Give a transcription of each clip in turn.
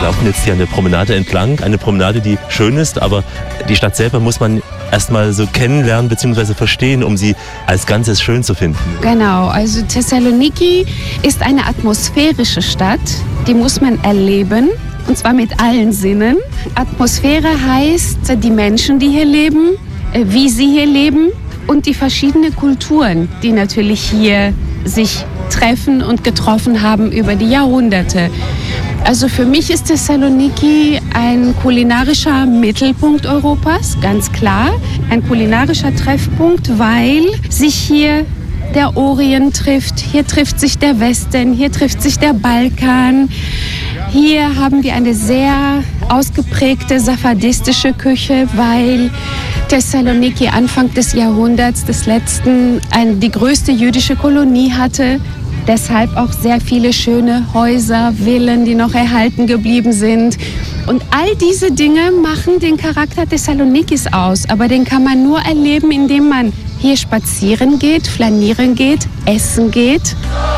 Wir laufen jetzt hier an der Promenade entlang. Eine Promenade, die schön ist, aber die Stadt selber muss man erstmal so kennenlernen bzw. verstehen, um sie als Ganzes schön zu finden. Genau, also Thessaloniki ist eine atmosphärische Stadt, die muss man erleben. Und zwar mit allen Sinnen. Atmosphäre heißt die Menschen, die hier leben, wie sie hier leben und die verschiedenen Kulturen, die natürlich hier sich treffen und getroffen haben über die Jahrhunderte. Also für mich ist Thessaloniki ein kulinarischer Mittelpunkt Europas, ganz klar. Ein kulinarischer Treffpunkt, weil sich hier der Orient trifft, hier trifft sich der Westen, hier trifft sich der Balkan. Hier haben wir eine sehr ausgeprägte safadistische Küche, weil Thessaloniki Anfang des Jahrhunderts, des letzten, die größte jüdische Kolonie hatte. Deshalb auch sehr viele schöne Häuser, Villen, die noch erhalten geblieben sind. Und all diese Dinge machen den Charakter Thessalonikis aus. Aber den kann man nur erleben, indem man hier spazieren geht, flanieren geht, essen geht.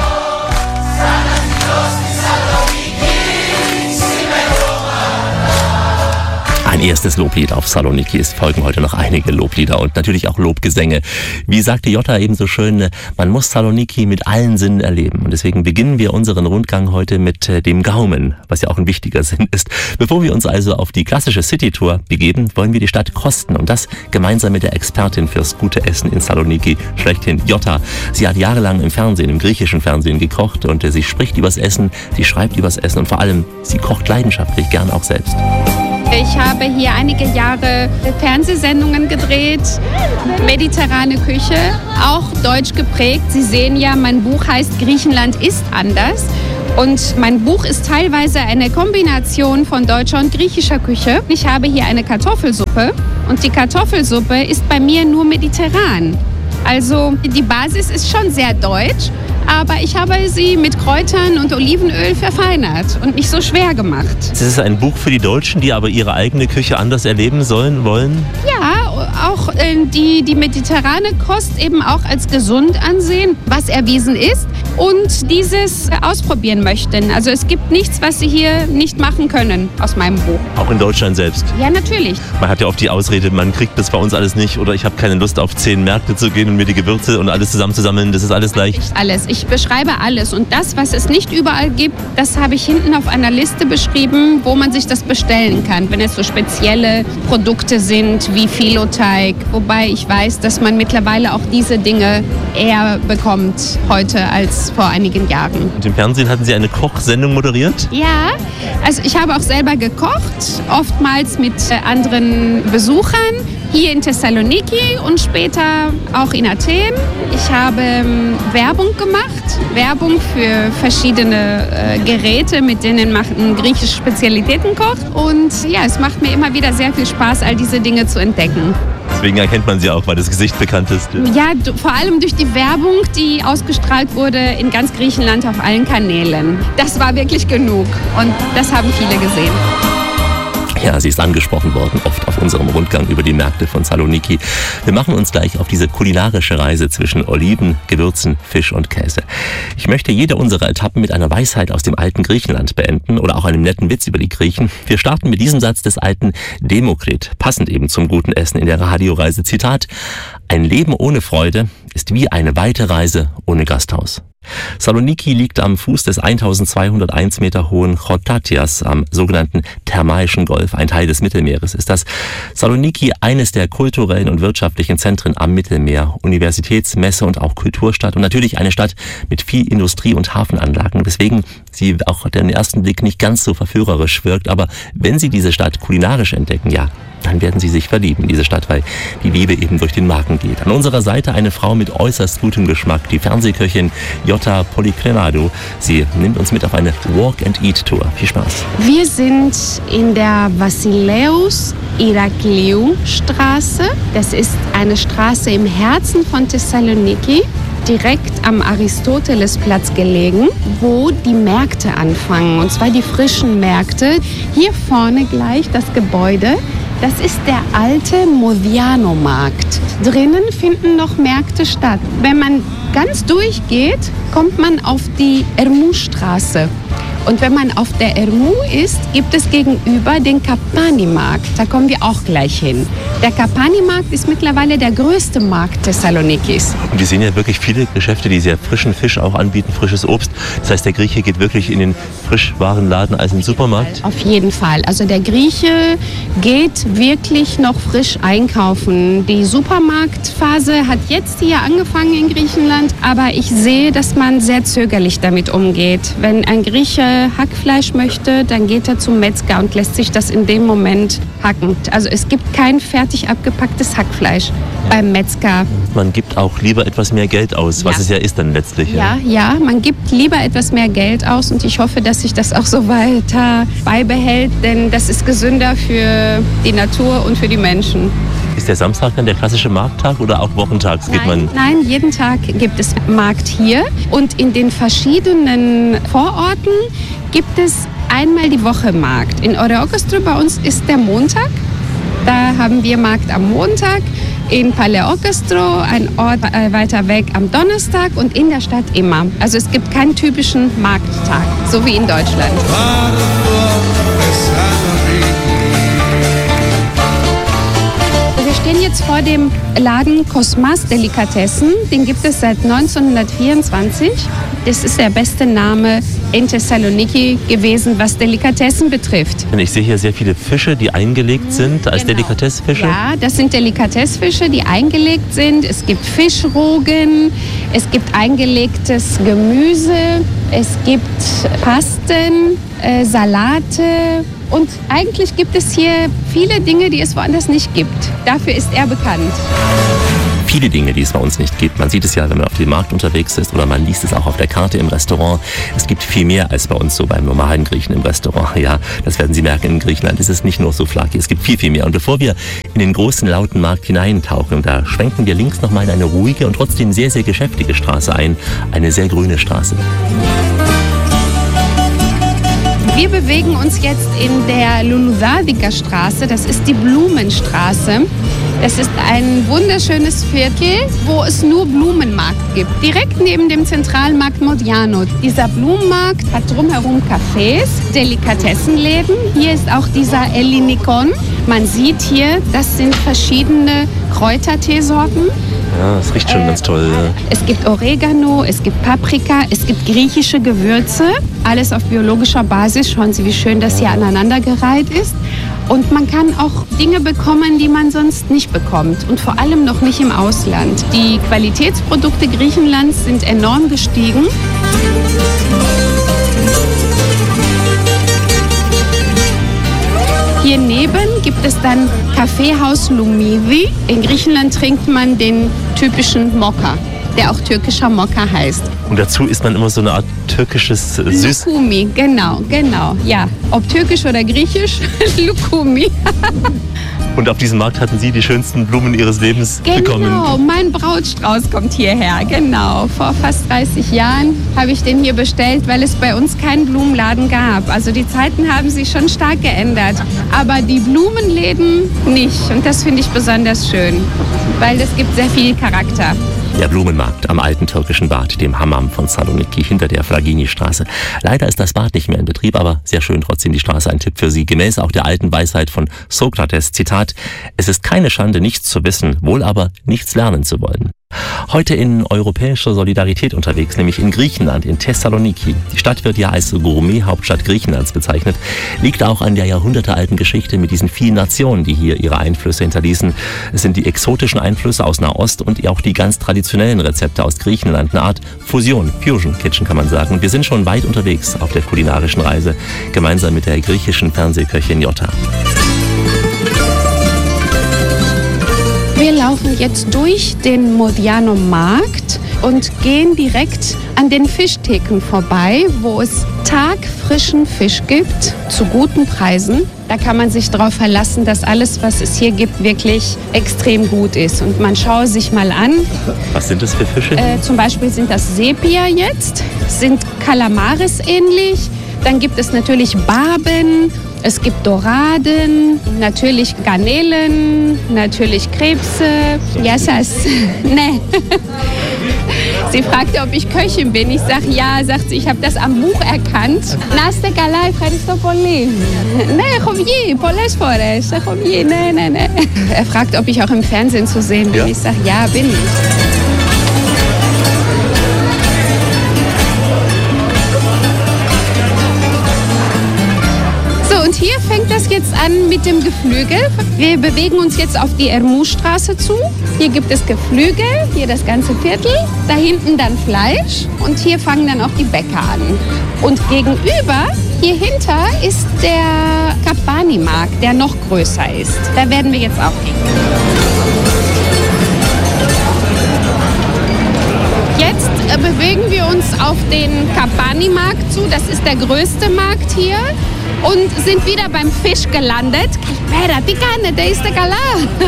Ein erstes Loblied auf Saloniki. Es folgen heute noch einige Loblieder und natürlich auch Lobgesänge. Wie sagte Jota eben so schön, man muss Saloniki mit allen Sinnen erleben. Und deswegen beginnen wir unseren Rundgang heute mit dem Gaumen, was ja auch ein wichtiger Sinn ist. Bevor wir uns also auf die klassische City-Tour begeben, wollen wir die Stadt kosten. Und das gemeinsam mit der Expertin fürs gute Essen in Saloniki, schlechthin Jota. Sie hat jahrelang im Fernsehen, im griechischen Fernsehen gekocht und sie spricht übers Essen, sie schreibt übers Essen und vor allem, sie kocht leidenschaftlich, gern auch selbst. Ich habe hier einige Jahre Fernsehsendungen gedreht, mediterrane Küche, auch deutsch geprägt. Sie sehen ja, mein Buch heißt Griechenland ist anders. Und mein Buch ist teilweise eine Kombination von deutscher und griechischer Küche. Ich habe hier eine Kartoffelsuppe und die Kartoffelsuppe ist bei mir nur mediterran. Also die Basis ist schon sehr deutsch, aber ich habe sie mit Kräutern und Olivenöl verfeinert und nicht so schwer gemacht. Es ist ein Buch für die Deutschen, die aber ihre eigene Küche anders erleben wollen? Ja, auch die mediterrane Kost eben auch als gesund ansehen, was erwiesen ist und dieses ausprobieren möchten. Also es gibt nichts, was sie hier nicht machen können aus meinem Buch. Auch in Deutschland selbst? Ja, natürlich. Man hat ja oft die Ausrede, man kriegt das bei uns alles nicht oder ich habe keine Lust auf 10 Märkte zu gehen und mir die Gewürze und alles zusammenzusammeln, das ist alles leicht? Alles. Ich beschreibe alles und das, was es nicht überall gibt, das habe ich hinten auf einer Liste beschrieben, wo man sich das bestellen kann, wenn es so spezielle Produkte sind wie Filoteig, wobei ich weiß, dass man mittlerweile auch diese Dinge eher bekommt heute als vor einigen Jahren. Und im Fernsehen hatten Sie eine Kochsendung moderiert? Ja, also ich habe auch selber gekocht, oftmals mit anderen Besuchern. Hier in Thessaloniki und später auch in Athen. Ich habe Werbung gemacht, Werbung für verschiedene Geräte, mit denen man griechische Spezialitäten kocht. Und ja, es macht mir immer wieder sehr viel Spaß, all diese Dinge zu entdecken. Deswegen erkennt man sie auch, weil das Gesicht bekannt ist. Ja, vor allem durch die Werbung, die ausgestrahlt wurde in ganz Griechenland auf allen Kanälen. Das war wirklich genug und das haben viele gesehen. Ja, sie ist angesprochen worden, oft auf unserem Rundgang über die Märkte von Saloniki. Wir machen uns gleich auf diese kulinarische Reise zwischen Oliven, Gewürzen, Fisch und Käse. Ich möchte jede unserer Etappen mit einer Weisheit aus dem alten Griechenland beenden oder auch einem netten Witz über die Griechen. Wir starten mit diesem Satz des alten Demokrit, passend eben zum guten Essen in der Radioreise. Zitat: Ein Leben ohne Freude ist wie eine weite Reise ohne Gasthaus. Saloniki liegt am Fuß des 1201 Meter hohen Chotatias am sogenannten Thermaischen Golf, ein Teil des Mittelmeeres. Ist das Saloniki eines der kulturellen und wirtschaftlichen Zentren am Mittelmeer, Universitäts-, Messe- und auch Kulturstadt und natürlich eine Stadt mit viel Industrie- und Hafenanlagen, weswegen sie auch auf den ersten Blick nicht ganz so verführerisch wirkt. Aber wenn Sie diese Stadt kulinarisch entdecken, ja, dann werden Sie sich verlieben in diese Stadt, weil die Liebe eben durch den Magen geht. An unserer Seite eine Frau mit äußerst gutem Geschmack, die Fernsehköchin Jota Polykrenadou. Sie nimmt uns mit auf eine Walk-and-Eat-Tour. Viel Spaß. Wir sind in der Vasileus Irakliou Straße. Das ist eine Straße im Herzen von Thessaloniki, direkt am Aristotelesplatz gelegen, wo die Märkte anfangen, und zwar die frischen Märkte. Hier vorne gleich das Gebäude, das ist der alte Modiano-Markt. Drinnen finden noch Märkte statt. Wenn man ganz durchgeht, kommt man auf die Ermou-Straße. Und wenn man auf der Ermou ist, gibt es gegenüber den Kapani-Markt. Da kommen wir auch gleich hin. Der Kapani-Markt ist mittlerweile der größte Markt Thessalonikis. Und wir sehen ja wirklich viele Geschäfte, die sehr frischen Fisch auch anbieten, frisches Obst. Das heißt, der Grieche geht wirklich in den Frischwarenladen als im Supermarkt? Auf jeden Fall. Also der Grieche geht wirklich noch frisch einkaufen. Die Supermarktphase hat jetzt hier angefangen in Griechenland, aber ich sehe, dass man sehr zögerlich damit umgeht. Wenn ein Grieche Hackfleisch möchte, dann geht er zum Metzger und lässt sich das in dem Moment hacken. Also es gibt kein fertig abgepacktes Hackfleisch beim Metzger. Man gibt auch lieber etwas mehr Geld aus, was es ja ist dann letztlich. Ja, man gibt lieber etwas mehr Geld aus und ich hoffe, dass sich das auch so weiter beibehält, denn das ist gesünder für die Natur und für die Menschen. Ist der Samstag dann der klassische Markttag oder auch wochentags geht man? Nein, jeden Tag gibt es Markt hier und in den verschiedenen Vororten gibt es einmal die Woche Markt. In Oreokostro bei uns ist der Montag. Da haben wir Markt am Montag. In Paleokostro, ein Ort weiter weg, am Donnerstag und in der Stadt immer. Also es gibt keinen typischen Markttag, so wie in Deutschland. Wir stehen jetzt vor dem Laden Kosmas Delikatessen. Den gibt es seit 1924. Das ist der beste Name in Thessaloniki gewesen, was Delikatessen betrifft. Ich sehe hier sehr viele Fische, die eingelegt sind als Delikatessfische. Ja, das sind Delikatessfische, die eingelegt sind. Es gibt Fischrogen, es gibt eingelegtes Gemüse, es gibt Pasten, Salate. Und eigentlich gibt es hier viele Dinge, die es woanders nicht gibt. Dafür ist er bekannt. Viele Dinge, die es bei uns nicht gibt. Man sieht es ja, wenn man auf dem Markt unterwegs ist oder man liest es auch auf der Karte im Restaurant. Es gibt viel mehr als bei uns so beim normalen Griechen im Restaurant. Ja, das werden Sie merken, in Griechenland ist es nicht nur so flach. Es gibt viel, viel mehr. Und bevor wir in den großen, lauten Markt hineintauchen, da schwenken wir links nochmal in eine ruhige und trotzdem sehr, sehr geschäftige Straße ein. Eine sehr grüne Straße. Wir bewegen uns jetzt in der Luludadica-Straße. Das ist die Blumenstraße. Es ist ein wunderschönes Viertel, wo es nur Blumenmarkt gibt. Direkt neben dem Zentralmarkt Modiano. Dieser Blumenmarkt hat drumherum Cafés, Delikatessenläden. Hier ist auch dieser Ellinikon. Man sieht hier, das sind verschiedene Kräuterteesorten. Ja, das riecht schon ganz toll. Es gibt Oregano, es gibt Paprika, es gibt griechische Gewürze. Alles auf biologischer Basis. Schauen Sie, wie schön das hier aneinandergereiht ist. Und man kann auch Dinge bekommen, die man sonst nicht bekommt. Und vor allem noch nicht im Ausland. Die Qualitätsprodukte Griechenlands sind enorm gestiegen. Hier neben gibt es dann Kaffeehaus Lumidi. In Griechenland trinkt man den typischen Mokka, der auch türkischer Mokka heißt. Und dazu isst man immer so eine Art türkisches Süß... Lukumi, genau, ja. Ob türkisch oder griechisch, Lukumi. Und auf diesem Markt hatten Sie die schönsten Blumen Ihres Lebens bekommen. Genau, mein Brautstrauß kommt hierher, genau. Vor fast 30 Jahren habe ich den hier bestellt, weil es bei uns keinen Blumenladen gab. Also die Zeiten haben sich schon stark geändert, aber die Blumenläden nicht. Und das finde ich besonders schön, weil es gibt sehr viel Charakter. Der Blumenmarkt am alten türkischen Bad, dem Hammam von Saloniki, hinter der Flagini-Straße. Leider ist das Bad nicht mehr in Betrieb, aber sehr schön trotzdem die Straße. Ein Tipp für Sie, gemäß auch der alten Weisheit von Sokrates, Zitat: Es ist keine Schande, nichts zu wissen, wohl aber nichts lernen zu wollen. Heute in europäischer Solidarität unterwegs, nämlich in Griechenland, in Thessaloniki. Die Stadt wird ja als Gourmet-Hauptstadt Griechenlands bezeichnet, liegt auch an der jahrhundertealten Geschichte mit diesen vielen Nationen, die hier ihre Einflüsse hinterließen. Es sind die exotischen Einflüsse aus Nahost und auch die ganz traditionellen Rezepte aus Griechenland, eine Art Fusion, Fusion Kitchen kann man sagen. Und wir sind schon weit unterwegs auf der kulinarischen Reise, gemeinsam mit der griechischen Fernsehköchin Jota. Wir laufen jetzt durch den Modiano-Markt und gehen direkt an den Fischtheken vorbei, wo es tagfrischen Fisch gibt, zu guten Preisen. Da kann man sich darauf verlassen, dass alles, was es hier gibt, wirklich extrem gut ist. Und man schaue sich mal an. Was sind das für Fische? Zum Beispiel sind das Sepia jetzt, sind Kalamaris ähnlich. Dann gibt es natürlich Barben. Es gibt Doraden, natürlich Garnelen, natürlich Krebse. Yassas. Ne. Sie fragte, ob ich Köchin bin. Ich sage ja, sagt sie, ich habe das am Buch erkannt. Να είστε καλά, ευχαριστώ πολύ. Ναι, έχω βγει πολλές φορές. Έχω βγει, ναι. Er fragt, ob ich auch im Fernsehen zu sehen bin. Ja. Ich sage, ja, bin ich. Und hier fängt das jetzt an mit dem Geflügel. Wir bewegen uns jetzt auf die Ermou-Straße zu. Hier gibt es Geflügel, hier das ganze Viertel, da hinten dann Fleisch und hier fangen dann auch die Bäcker an. Und gegenüber, hier hinter, ist der Kabani-Markt, der noch größer ist. Da werden wir jetzt auch hin. Jetzt bewegen wir uns auf den Kabani-Markt zu. Das ist der größte Markt hier. Und sind wieder beim Fisch gelandet. Καλημέρα, τι κάνετε, είστε καλά?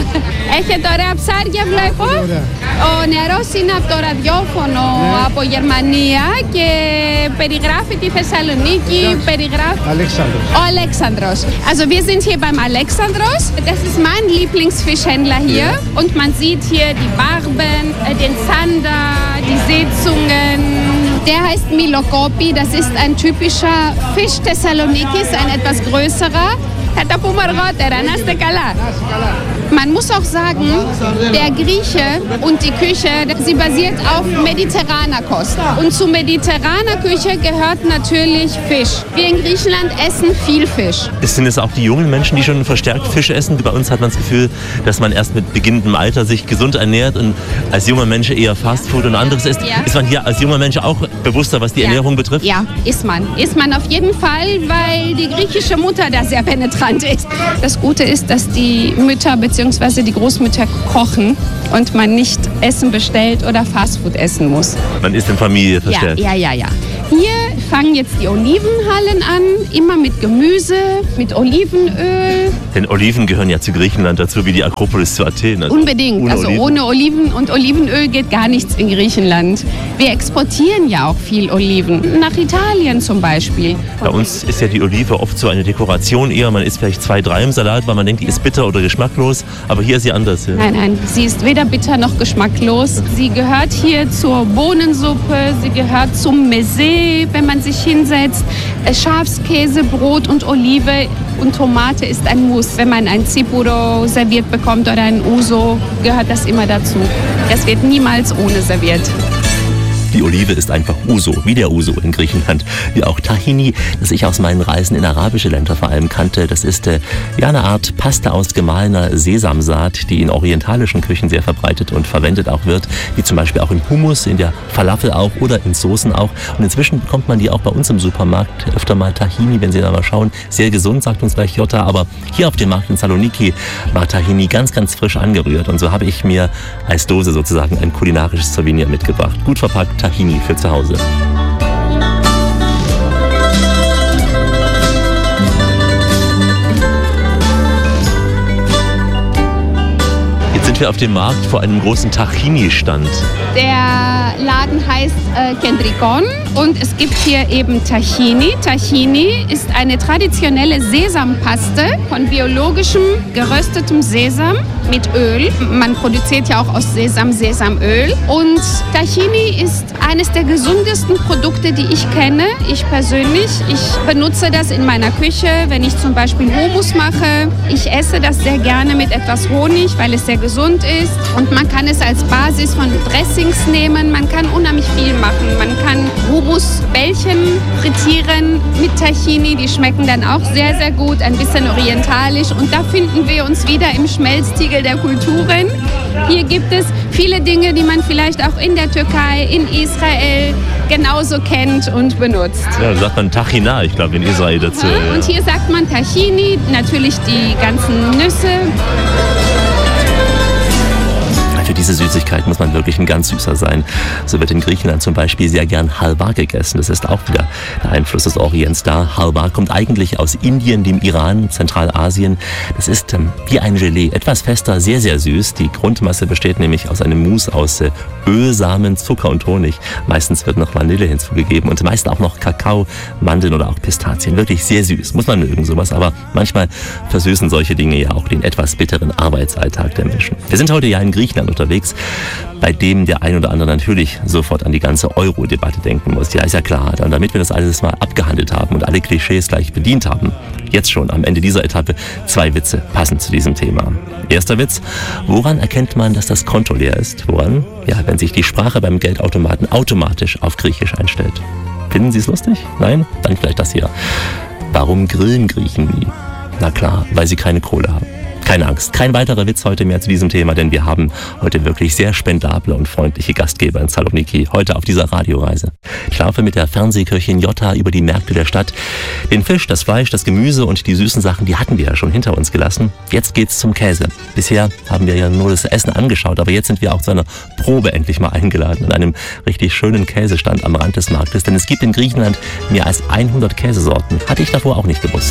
Έχετε ωραία ψάρια, βλέπω. Ο νεαρός είναι από το ραδιόφωνο από Γερμανία και περιγράφει τη Θεσσαλονίκη. Alexandros. Ο Alexandros. Also wir sind hier beim Alexandros. Das ist mein Lieblingsfischhändler hier. Und man sieht hier die Barben, den Zander, die Seezungen. Der heißt Milokopi, das ist ein typischer Fisch Thessalonikis, ein etwas größerer. Θα τα πούμε αργότερα, να είστε καλά. Man muss auch sagen, der Grieche und die Küche, sie basiert auf mediterraner Kost. Und zu mediterraner Küche gehört natürlich Fisch. Wir in Griechenland essen viel Fisch. Sind es auch die jungen Menschen, die schon verstärkt Fisch essen? Bei uns hat man das Gefühl, dass man erst mit beginnendem Alter sich gesund ernährt und als junger Mensch eher Fastfood und anderes isst. Ja. Ist man hier als junger Mensch auch bewusster, was die Ernährung betrifft? Ja, ist man. Ist man auf jeden Fall, weil die griechische Mutter da sehr penetrant ist. Das Gute ist, dass die Mütter bzw. die Großmütter kochen und man nicht Essen bestellt oder Fastfood essen muss. Man ist in Familie verstärkt. Ja. Hier fangen jetzt die Olivenhallen an, immer mit Gemüse, mit Olivenöl. Denn Oliven gehören ja zu Griechenland dazu, wie die Akropolis zu Athen. Also unbedingt, ohne Oliven und Olivenöl geht gar nichts in Griechenland. Wir exportieren ja auch viel Oliven, nach Italien zum Beispiel. Bei uns ist ja die Olive oft so eine Dekoration eher, man isst vielleicht 2, 3 im Salat, weil man denkt, die ist bitter oder geschmacklos, aber hier ist sie anders. Ja. Nein, sie ist weder bitter noch geschmacklos. Sie gehört hier zur Bohnensuppe, sie gehört zum Mezé, wenn man sich hinsetzt. Schafskäse, Brot und Olive und Tomate ist ein Muss. Wenn man ein Tsipuro serviert bekommt oder ein Uso, gehört das immer dazu. Das wird niemals ohne serviert. Die Olive ist einfach Uso, wie der Uso in Griechenland, wie auch Tahini, das ich aus meinen Reisen in arabische Länder vor allem kannte. Das ist eine Art Paste aus gemahlener Sesamsaat, die in orientalischen Küchen sehr verbreitet und verwendet auch wird, wie zum Beispiel auch im Hummus, in der Falafel auch oder in Soßen auch. Und inzwischen bekommt man die auch bei uns im Supermarkt öfter mal Tahini, wenn Sie da mal schauen. Sehr gesund, sagt uns gleich Jota, aber hier auf dem Markt in Saloniki war Tahini ganz, ganz frisch angerührt. Und so habe ich mir als Dose sozusagen ein kulinarisches Souvenir mitgebracht. Gut verpackt Tahini für zu Hause. Jetzt sind wir auf dem Markt vor einem großen Tahini-Stand. Der Laden heißt Kendrikon und es gibt hier eben Tahini. Tahini ist eine traditionelle Sesampaste von biologischem geröstetem Sesam mit Öl. Man produziert ja auch aus Sesam Sesamöl. Und Tahini ist eines der gesundesten Produkte, die ich kenne. Ich persönlich, ich benutze das in meiner Küche, wenn ich zum Beispiel Hummus mache. Ich esse das sehr gerne mit etwas Honig, weil es sehr gesund ist. Und man kann es als Basis von Dressings nehmen. Man kann unheimlich viel machen. Man kann Hummusbällchen frittieren mit Tahini. Die schmecken dann auch sehr, sehr gut, ein bisschen orientalisch. Und da finden wir uns wieder im Schmelztiegel der Kulturen. Hier gibt es viele Dinge, die man vielleicht auch in der Türkei, in Israel genauso kennt und benutzt. Ja, da sagt man Tahina, ich glaube, in Israel dazu. Ja, und hier sagt man Tahini, natürlich die ganzen Nüsse. Für diese Süßigkeit muss man wirklich ein ganz Süßer sein. So wird in Griechenland zum Beispiel sehr gern Halva gegessen. Das ist auch wieder der Einfluss des Orients da. Halva kommt eigentlich aus Indien, dem Iran, Zentralasien. Das ist wie ein Gelee, etwas fester, sehr, sehr süß. Die Grundmasse besteht nämlich aus einem Mousse aus Ölsamen, Zucker und Honig. Meistens wird noch Vanille hinzugegeben und meist auch noch Kakao, Mandeln oder auch Pistazien. Wirklich sehr süß, muss man mögen sowas. Aber manchmal versüßen solche Dinge ja auch den etwas bitteren Arbeitsalltag der Menschen. Wir sind heute ja in Griechenland unterwegs. unterwegs, bei dem der ein oder andere natürlich sofort an die ganze Euro-Debatte denken muss. Ja, ist ja klar. Und damit wir das alles mal abgehandelt haben und alle Klischees gleich bedient haben, jetzt schon am Ende dieser Etappe 2 Witze passend zu diesem Thema. Erster Witz: Woran erkennt man, dass das Konto leer ist? Woran? Ja, wenn sich die Sprache beim Geldautomaten automatisch auf Griechisch einstellt. Finden Sie es lustig? Nein? Dann vielleicht das hier. Warum grillen Griechen nie? Na klar, weil sie keine Kohle haben. Keine Angst, kein weiterer Witz heute mehr zu diesem Thema, denn wir haben heute wirklich sehr spendable und freundliche Gastgeber in Saloniki, heute auf dieser Radioreise. Ich laufe mit der Fernsehköchin Jota über die Märkte der Stadt. Den Fisch, das Fleisch, das Gemüse und die süßen Sachen, die hatten wir ja schon hinter uns gelassen. Jetzt geht's zum Käse. Bisher haben wir ja nur das Essen angeschaut, aber jetzt sind wir auch zu einer Probe endlich mal eingeladen, an einem richtig schönen Käsestand am Rand des Marktes, denn es gibt in Griechenland mehr als 100 Käsesorten. Hatte ich davor auch nicht gewusst.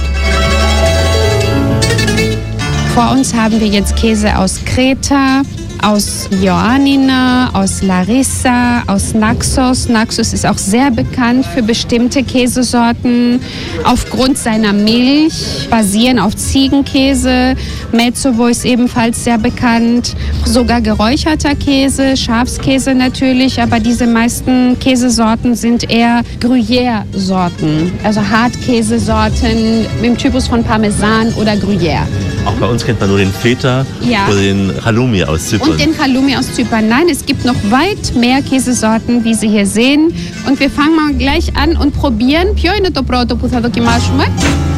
Vor uns haben wir jetzt Käse aus Kreta, aus Ioannina, aus Larissa, aus Naxos. Naxos ist auch sehr bekannt für bestimmte Käsesorten. Aufgrund seiner Milch, basieren auf Ziegenkäse. Metsovo ist ebenfalls sehr bekannt. Sogar geräucherter Käse, Schafskäse natürlich, aber diese meisten Käsesorten sind eher Gruyère-Sorten. Also Hartkäsesorten im Typus von Parmesan oder Gruyère. Auch bei uns kennt man nur den Feta oder den Halloumi aus Zypern. Und den Halloumi aus Zypern. Nein, es gibt noch weit mehr Käsesorten, wie Sie hier sehen. Und wir fangen mal gleich an und probieren. Ποιο είναι το πρώτο που θα δοκιμάσουμε?